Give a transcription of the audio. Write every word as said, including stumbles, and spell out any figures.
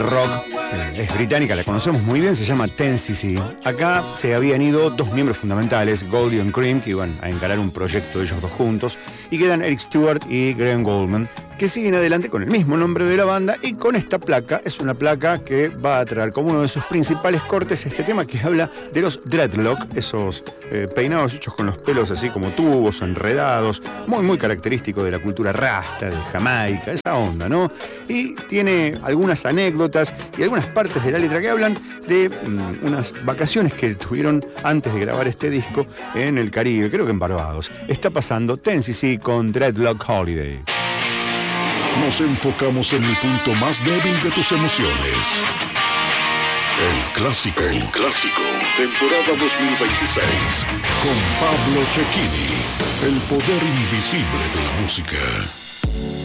rock, eh, es británica, la conocemos muy bien, se llama Ten C C. Acá se habían ido dos miembros fundamentales, Goldie y Cream, que iban a encarar un proyecto de ellos dos juntos, y quedan Eric Stewart y Graham Goldman, que siguen adelante con el mismo nombre de la banda y con esta placa. Es una placa que va a traer como uno de sus principales cortes este tema que habla de los dreadlock, esos eh, peinados hechos con los pelos así como tubos, enredados, muy muy característico de la cultura rasta, de Jamaica, esa onda, ¿no? Y tiene algunas anécdotas y algunas partes de la letra que hablan de mm, unas vacaciones que tuvieron antes de grabar este disco en el Caribe, creo que en Barbados. Está pasando Ten C C con Dreadlock Holiday. Nos enfocamos en el punto más débil de tus emociones. El clásico. El clásico. Temporada dos mil veintiséis. Con Pablo Cecchini. El poder invisible de la música.